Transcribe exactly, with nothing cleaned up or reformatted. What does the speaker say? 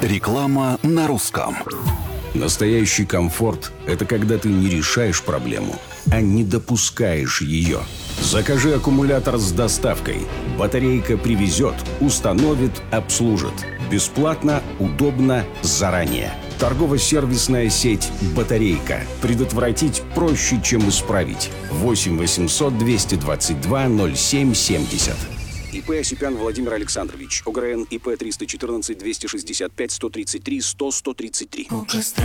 Реклама на русском. Настоящий комфорт – это когда ты не решаешь проблему, а не допускаешь ее. Закажи аккумулятор с доставкой. Батарейка привезет, установит, обслужит. Бесплатно, удобно, заранее. Торгово-сервисная сеть «Батарейка». Предотвратить проще, чем исправить. восемь восемьсот двести двадцать два ноль семь семьдесят. ИП Осипян Владимир Александрович. ОГРН ИП триста четырнадцать двести шестьдесят пять сто тридцать три сто сто тридцать три.